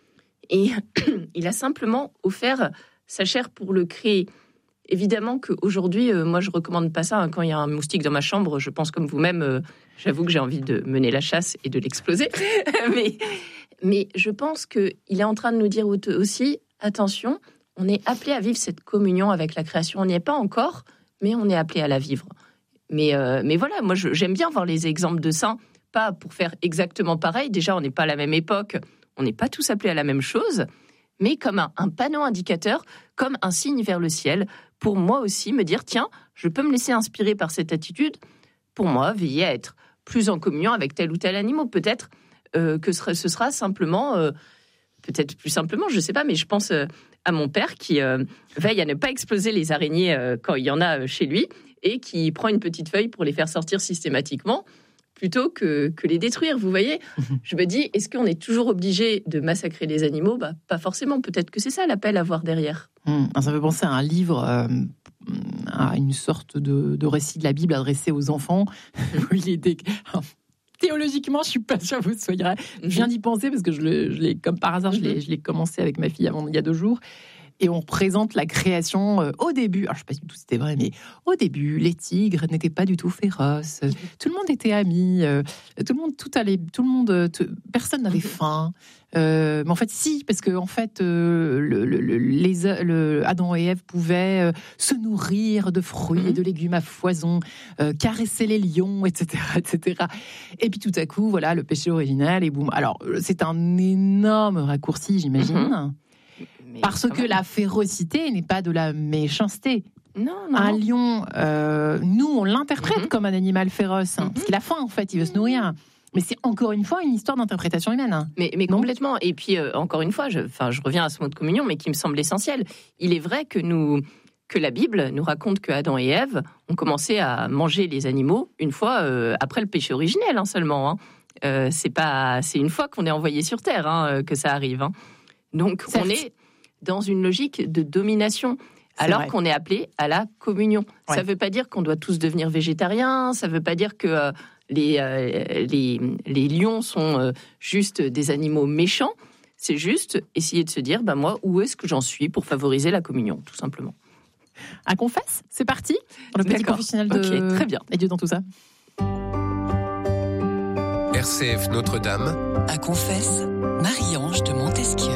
Et il a simplement offert sa chair pour le créer. Évidemment qu'aujourd'hui, euh, moi, je ne recommande pas ça. Hein. Quand il y a un moustique dans ma chambre, je pense comme vous-même, euh, j'avoue que j'ai envie de mener la chasse et de l'exploser. mais, mais je pense qu'il est en train de nous dire aussi, attention, on est appelé à vivre cette communion avec la création. On n'y est pas encore, mais on est appelé à la vivre. Mais, euh, mais voilà, moi, je, j'aime bien voir les exemples de saints, pas pour faire exactement pareil. Déjà, on n'est pas à la même époque, on n'est pas tous appelés à la même chose, mais comme un, un panneau indicateur, comme un signe vers le ciel, pour moi aussi me dire, tiens, je peux me laisser inspirer par cette attitude, pour moi, veiller à être plus en communion avec tel ou tel animal. Peut-être euh, que ce sera, ce sera simplement, euh, peut-être plus simplement, je ne sais pas, mais je pense... Euh, à mon père qui euh, veille à ne pas exploser les araignées euh, quand il y en a euh, chez lui et qui prend une petite feuille pour les faire sortir systématiquement plutôt que, que les détruire, vous voyez. Je me dis, est-ce qu'on est toujours obligé de massacrer les animaux ? Bah, pas forcément, peut-être que c'est ça l'appel à voir derrière. Mmh, ça me fait penser à un livre, euh, à une sorte de, de récit de la Bible adressé aux enfants, où il était... Théologiquement, je suis pas sûre que vous soyez. Je viens d'y penser parce que je l'ai, je l'ai comme par hasard, je l'ai, je l'ai commencé avec ma fille avant il y a deux jours. Et on présente la création euh, au début. Alors, je ne sais pas si tout c'était vrai, mais au début, les tigres n'étaient pas du tout féroces. Tout le monde était amis. Euh, tout le monde, tout allait, tout le monde, tout, personne n'avait faim. Euh, mais en fait, si, parce que en fait, euh, le, le, les, le, Adam et Ève pouvaient euh, se nourrir de fruits et de légumes à foison, euh, caresser les lions, et cetera, et cetera. Et puis tout à coup, voilà, le péché originel et boum. Alors, c'est un énorme raccourci, j'imagine. Mm-hmm. Mais parce que même. La férocité n'est pas de la méchanceté. Non, non. Un lion, euh, nous, on l'interprète mm-hmm. comme un animal féroce, hein, mm-hmm. parce qu'il a faim, en fait, il veut se nourrir. Mais c'est encore une fois une histoire d'interprétation humaine. Hein. Mais, mais complètement. Et puis, euh, encore une fois, je, je reviens à ce mot de communion, mais qui me semble essentiel. Il est vrai que, nous, que la Bible nous raconte que Adam et Ève ont commencé à manger les animaux une fois euh, après le péché originel, hein, seulement. Hein. Euh, c'est, pas, c'est une fois qu'on est envoyé sur Terre hein, que ça arrive. Hein. Donc, certes. On est dans une logique de domination, c'est alors vrai. Qu'on est appelé à la communion. Ouais. Ça ne veut pas dire qu'on doit tous devenir végétariens, ça ne veut pas dire que euh, les, euh, les, les lions sont euh, juste des animaux méchants, c'est juste essayer de se dire, bah, moi, où est-ce que j'en suis pour favoriser la communion, tout simplement. À confesse, c'est parti. Le petit D'accord. confessionnel de... Ok, très bien. Et Dieu dans tout ça. R C F Notre-Dame. À confesse, Marie-Ange de Montesquieu.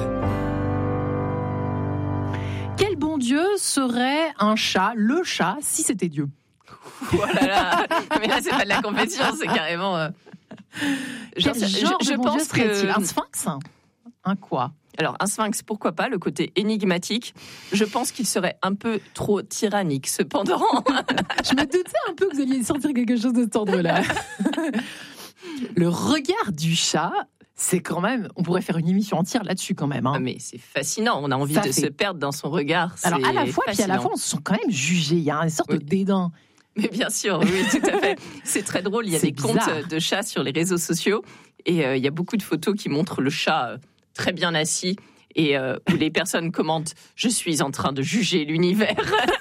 Quel bon Dieu serait un chat, le chat, si c'était Dieu ? Oh là là. Mais là, c'est pas de la confession, c'est carrément... Euh... Quel genre, genre je, de je bon pense que un sphinx, un quoi? Alors, un sphinx, pourquoi pas, le côté énigmatique. Je pense qu'il serait un peu trop tyrannique, cependant. Je me doutais un peu que vous alliez sortir quelque chose de cet ordre-là. Le regard du chat, c'est quand même... On pourrait faire une émission entière là-dessus, quand même. Hein. Ah mais c'est fascinant, on a envie Ça de fait... se perdre dans son regard. Alors, à la fois, puis à la fois, on se sent quand même jugé. Il y a une sorte oui. de dédain. Mais bien sûr, oui, tout à fait. C'est très drôle, il y a c'est des bizarre. comptes de chats sur les réseaux sociaux, et euh, il y a beaucoup de photos qui montrent le chat... Euh, très bien assis, et euh, où les personnes commentent « Je suis en train de juger l'univers ».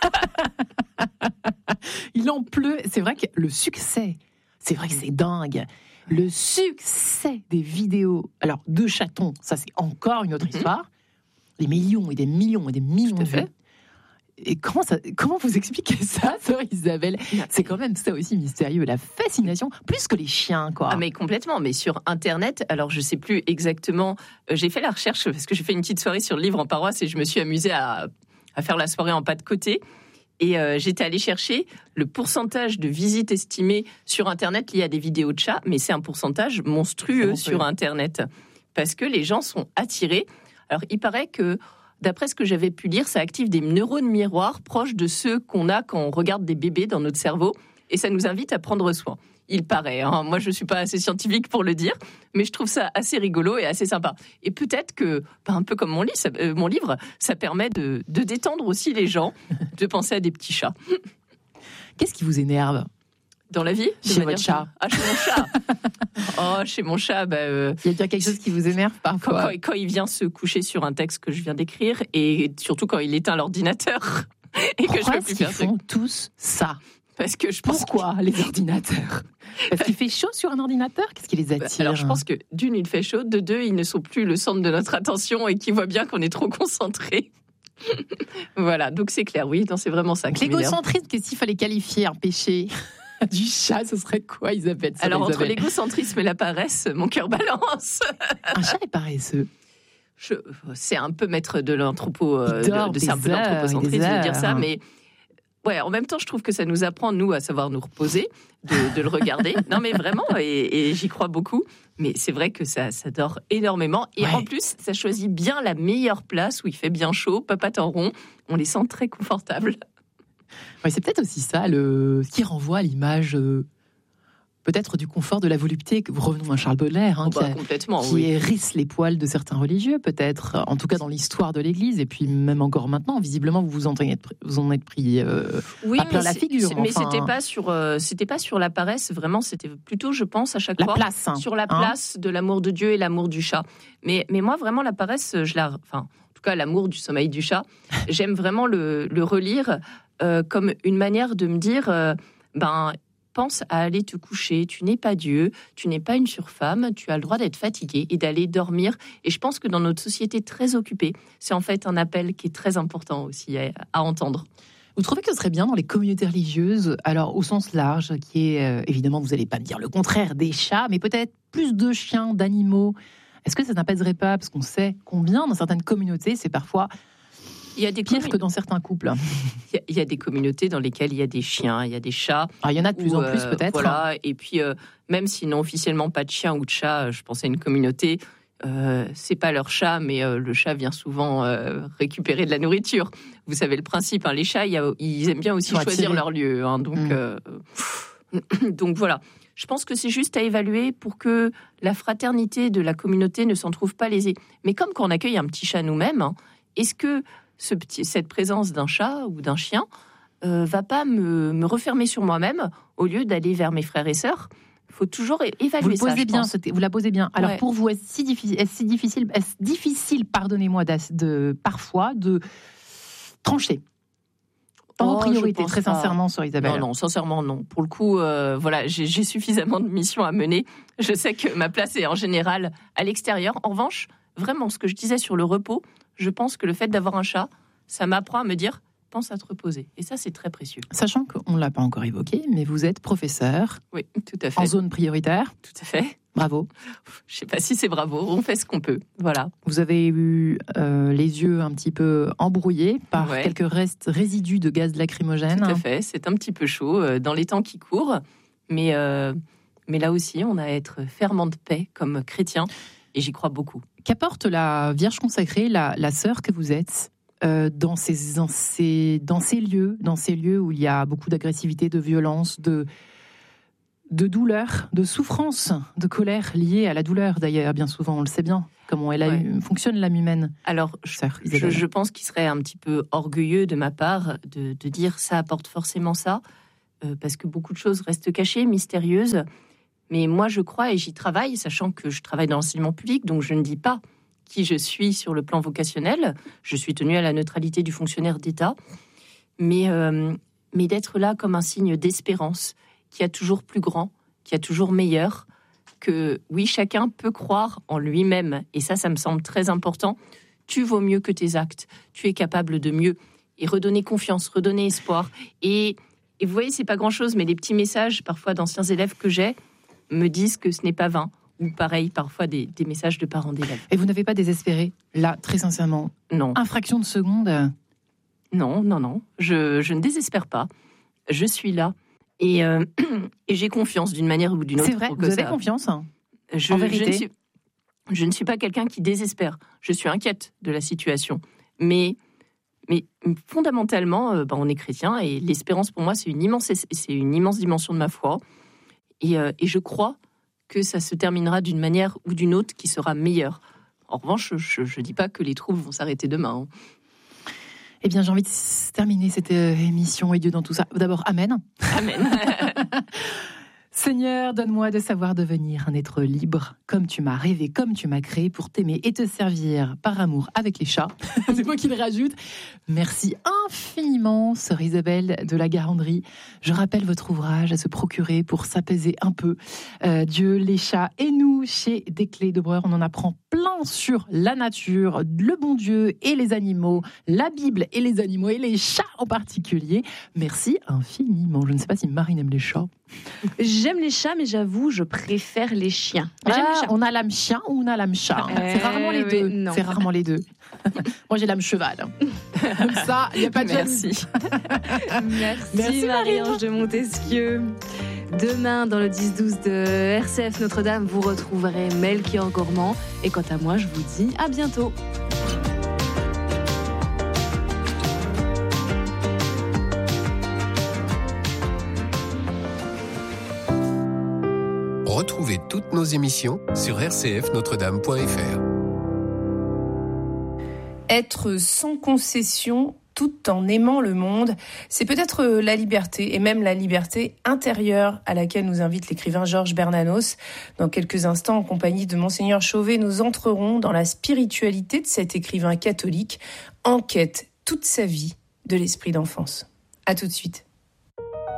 Il en pleut. C'est vrai que le succès, c'est vrai que c'est dingue. Le succès des vidéos, alors de chatons, ça c'est encore une autre mm-hmm. histoire. Des millions et des millions et des millions de vues. Et comment, ça, comment vous expliquez ça, sœur Isabelle? C'est quand même ça aussi mystérieux, la fascination, plus que les chiens, quoi. Ah mais complètement, mais sur Internet, alors je sais plus exactement, euh, j'ai fait la recherche, parce que j'ai fait une petite soirée sur le livre en paroisse, et je me suis amusée à, à faire la soirée en pas de côté, et euh, j'étais allée chercher le pourcentage de visites estimées sur Internet liées à des vidéos de chats, mais c'est un pourcentage monstrueux sur Internet, parce que les gens sont attirés. Alors il paraît que d'après ce que j'avais pu lire, ça active des neurones miroirs proches de ceux qu'on a quand on regarde des bébés dans notre cerveau, et ça nous invite à prendre soin. Il paraît, hein. Moi je ne suis pas assez scientifique pour le dire, mais je trouve ça assez rigolo et assez sympa. Et peut-être que, ben, un peu comme mon, lit, ça, euh, mon livre, ça permet de, de détendre aussi les gens, de penser à des petits chats. Qu'est-ce qui vous énerve dans la vie? Chez votre chat. Ah, chez mon chat. Oh, chez mon chat, bah, euh, il y a bien quelque chose qui vous énerve parfois. Quand, quand, quand il vient se coucher sur un texte que je viens d'écrire, et surtout quand il éteint l'ordinateur et Pourquoi que je peux plus faire. Pourquoi font tous ça? Parce que je pense Pourquoi que... les ordinateurs? Parce qu'il fait chaud sur un ordinateur? Qu'est-ce qui les attire? Alors je pense que d'une, il fait chaud, de deux, ils ne sont plus le centre de notre attention et qu'ils voient bien qu'on est trop concentrés. Voilà, donc c'est clair, oui, non, c'est vraiment ça. L'égocentrisme, qu'est-ce qu'il fallait qualifier un péché du chat, ce serait quoi, Isabelle? Alors, Isabelle. entre l'égocentrisme et la paresse, mon cœur balance. Un chat est paresseux. Je, c'est un peu maître de l'anthropo, euh, de, de, c'est un peu l'anthropocentrisme de dire ça, mais ouais, en même temps, je trouve que ça nous apprend, nous, à savoir nous reposer, de, de le regarder. Non, mais vraiment, et, et j'y crois beaucoup. Mais c'est vrai que ça, ça dort énormément. Et ouais. En plus, ça choisit bien la meilleure place où il fait bien chaud, papates en rond. On les sent très confortables. Ouais, c'est peut-être aussi ça, le... ce qui renvoie à l'image euh, peut-être du confort de la volupté. Revenons à Charles Baudelaire, hein, oh bah, qui, a, complètement, qui oui. hérisse les poils de certains religieux, peut-être, en tout cas dans l'histoire de l'Église, et puis même encore maintenant, visiblement, vous vous en êtes, vous en êtes pris euh, oui, à plein la figure. C'est, mais enfin... c'était pas sur, euh, c'était pas sur la paresse, vraiment, c'était plutôt, je pense, à chaque la fois place, hein, sur la hein place de l'amour de Dieu et l'amour du chat. Mais, mais moi, vraiment, la paresse, je la, enfin, en tout cas, l'amour du sommeil du chat, j'aime vraiment le, le relire. Euh, comme une manière de me dire, euh, ben, pense à aller te coucher, tu n'es pas Dieu, tu n'es pas une surfemme, tu as le droit d'être fatigué et d'aller dormir. Et je pense que dans notre société très occupée, c'est en fait un appel qui est très important aussi à, à entendre. Vous trouvez que ce serait bien dans les communautés religieuses, alors au sens large, qui est, euh, évidemment, vous n'allez pas me dire le contraire des chats, mais peut-être plus de chiens, d'animaux. Est-ce que ça n'apaiserait pas? Parce qu'on sait combien, dans certaines communautés, c'est parfois... Il y a des pire commun... que dans certains couples. Il y, a, il y a des communautés dans lesquelles il y a des chiens, il y a des chats. Alors, il y en a de plus où, en plus, peut-être. Euh, voilà. Et puis, euh, même s'ils n'ont officiellement pas de chien ou de chat, je pense à une communauté, euh, c'est pas leur chat, mais euh, le chat vient souvent euh, récupérer de la nourriture. Vous savez le principe, hein, les chats, il y a, ils aiment bien aussi choisir attirés. Leur lieu. Hein, donc, mmh. euh, donc voilà. Je pense que c'est juste à évaluer pour que la fraternité de la communauté ne s'en trouve pas lésée. Mais comme quand on accueille un petit chat nous-mêmes, hein, est-ce que Ce petit, cette présence d'un chat ou d'un chien euh, va pas me, me refermer sur moi-même au lieu d'aller vers mes frères et sœurs? Il faut toujours évaluer vous le ça. Posez bien, ce, vous la posez bien. Alors ouais. Pour vous, est-ce si difficile, est-ce si difficile, est-ce difficile, pardonnez-moi, de, de parfois de trancher dans vos oh, priorités, très pas. sincèrement, sur Isabelle? Non, non, sincèrement, non. Pour le coup, euh, voilà, j'ai, j'ai suffisamment de missions à mener. Je sais que ma place est en général à l'extérieur. En revanche, vraiment, ce que je disais sur le repos, je pense que le fait d'avoir un chat, ça m'apprend à me dire, pense à te reposer. Et ça, c'est très précieux. Sachant qu'on ne l'a pas encore évoqué, mais vous êtes professeur. Oui, tout à fait. En zone prioritaire. Tout à fait. Bravo. Je ne sais pas si c'est bravo, on fait ce qu'on peut. Voilà. Vous avez eu euh, les yeux un petit peu embrouillés par ouais. quelques restes, résidus de gaz lacrymogène. Tout à fait, c'est un petit peu chaud euh, dans les temps qui courent. Mais... Euh... Mais là aussi, on a à être fervent de paix comme chrétien, et j'y crois beaucoup. Qu'apporte la Vierge consacrée, la, la sœur que vous êtes, euh, dans, ces, dans, ces, dans ces lieux, dans ces lieux où il y a beaucoup d'agressivité, de violence, de, de douleur, de souffrance, de colère liée à la douleur d'ailleurs, bien souvent, on le sait bien, comment elle a ouais. eu, fonctionne l'âme humaine. Alors, sœur, je, je pense qu'il serait un petit peu orgueilleux de ma part de, de dire ça apporte forcément ça, euh, parce que beaucoup de choses restent cachées, mystérieuses. Mais moi, je crois et j'y travaille, sachant que je travaille dans l'enseignement public, donc je ne dis pas qui je suis sur le plan vocationnel. Je suis tenue à la neutralité du fonctionnaire d'État. Mais, euh, mais d'être là comme un signe d'espérance, qu'il y a toujours plus grand, qu'il y a toujours meilleur, que oui, chacun peut croire en lui-même. Et ça, ça me semble très important. Tu vaux mieux que tes actes. Tu es capable de mieux. Et redonner confiance, redonner espoir. Et, et vous voyez, c'est pas grand-chose, mais les petits messages, parfois d'anciens élèves que j'ai, me disent que ce n'est pas vain. Ou pareil, parfois des, des messages de parents d'élèves. Et vous n'avez pas désespéré, là, très sincèrement? Non. Une fraction de seconde? Non, non, non. Je, je ne désespère pas. Je suis là. Et, euh, et j'ai confiance d'une manière ou d'une autre. C'est vrai, vous avez ça... confiance je, en vérité je ne, suis, je ne suis pas quelqu'un qui désespère. Je suis inquiète de la situation. Mais, mais fondamentalement, euh, bah, on est chrétien et l'espérance pour moi, c'est une immense, c'est une immense dimension de ma foi. Et, euh, et je crois que ça se terminera d'une manière ou d'une autre qui sera meilleure. En revanche, je ne dis pas que les troubles vont s'arrêter demain. Hein. Eh bien, j'ai envie de terminer cette émission et Dieu dans tout ça. D'abord, Amen. Amen. Seigneur, donne-moi de savoir devenir un être libre, comme tu m'as rêvé, comme tu m'as créé, pour t'aimer et te servir par amour avec les chats. C'est moi qui le rajoute. Merci infiniment, sœur Isabelle de la Garandrie. Je rappelle votre ouvrage à se procurer pour s'apaiser un peu. Euh, Dieu, les chats et nous, chez Desclés de Breur. On en apprend plein sur la nature, le bon Dieu et les animaux, la Bible et les animaux et les chats en particulier. Merci infiniment. Je ne sais pas si Marine aime les chats. J'aime les chats, mais j'avoue, je préfère les chiens. Ah, j'aime les chats. On a l'âme chien ou on a l'âme chat? euh, C'est rarement les deux. Oui, C'est rarement les deux. Moi, j'ai l'âme cheval. Comme ça, il n'y a pas de Merci. Merci, Merci Marie-Ange de Montesquieu. Demain, dans le dix douze de R C F Notre-Dame, vous retrouverez Melchior Gormand. Et quant à moi, je vous dis à bientôt. Retrouvez toutes nos émissions sur r c f notre dame point f r. Être sans concession tout en aimant le monde, c'est peut-être la liberté, et même la liberté intérieure à laquelle nous invite l'écrivain Georges Bernanos. Dans quelques instants, en compagnie de Monseigneur Chauvet, nous entrerons dans la spiritualité de cet écrivain catholique, en quête toute sa vie de l'esprit d'enfance. À tout de suite.